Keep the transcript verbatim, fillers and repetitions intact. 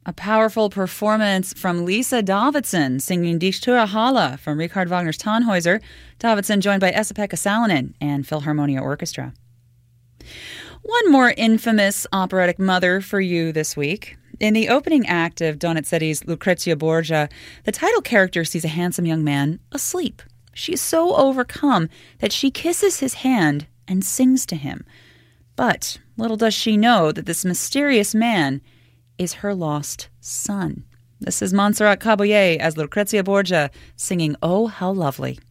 A powerful performance from Lisa Davidson singing Die Stura Halle from Richard Wagner's Tannhäuser. Davidson joined by Esa-Pekka Salonen and Philharmonia Orchestra. One more infamous operatic mother for you this week. In the opening act of Donizetti's Lucrezia Borgia, the title character sees a handsome young man asleep. She is so overcome that she kisses his hand and sings to him. But little does she know that this mysterious man is her lost son. This is Montserrat Caballé as Lucrezia Borgia singing Oh, How Lovely.